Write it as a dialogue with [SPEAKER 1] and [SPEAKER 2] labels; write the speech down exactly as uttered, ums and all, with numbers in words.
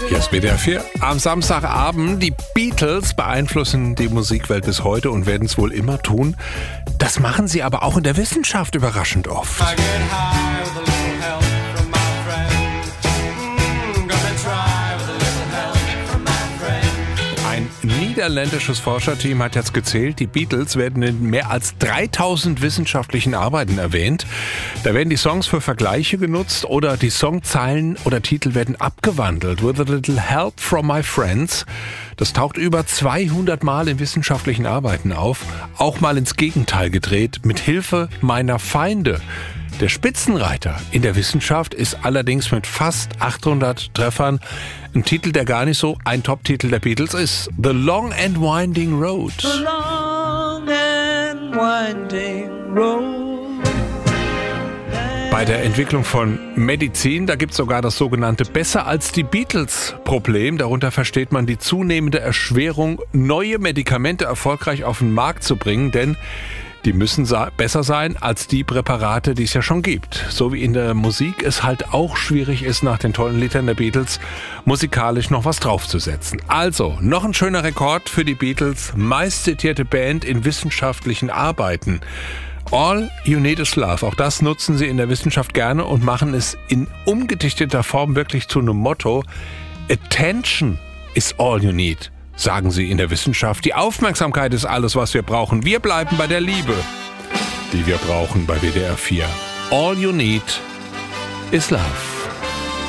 [SPEAKER 1] Hier ist W D R vier. Am Samstagabend, die Beatles beeinflussen die Musikwelt bis heute und werden es wohl immer tun. Das machen sie aber auch in der Wissenschaft überraschend oft. Ein niederländisches Forscherteam hat jetzt gezählt, die Beatles werden in mehr als dreitausend wissenschaftlichen Arbeiten erwähnt. Da werden die Songs für Vergleiche genutzt oder die Songzeilen oder Titel werden abgewandelt. With a little help from my friends. Das taucht über zweihundert Mal in wissenschaftlichen Arbeiten auf, auch mal ins Gegenteil gedreht, mit Hilfe meiner Feinde. Der Spitzenreiter in der Wissenschaft ist allerdings mit fast achthundert Treffern ein Titel, der gar nicht so ein Top-Titel der Beatles ist. The Long and Winding Road.
[SPEAKER 2] The long and winding road.
[SPEAKER 1] Bei der Entwicklung von Medizin, da gibt es sogar das sogenannte Besser als die Beatles-Problem. Darunter versteht man die zunehmende Erschwerung, neue Medikamente erfolgreich auf den Markt zu bringen, denn die müssen sa- besser sein als die Präparate, die es ja schon gibt. So wie in der Musik es halt auch schwierig ist, nach den tollen Liedern der Beatles musikalisch noch was draufzusetzen. Also, noch ein schöner Rekord für die Beatles, meistzitierte Band in wissenschaftlichen Arbeiten. All you need is love. Auch das nutzen sie in der Wissenschaft gerne und machen es in umgedichteter Form wirklich zu einem Motto. Attention is all you need, sagen sie in der Wissenschaft. Die Aufmerksamkeit ist alles, was wir brauchen. Wir bleiben bei der Liebe, die wir brauchen bei W D R vier. All you need is love.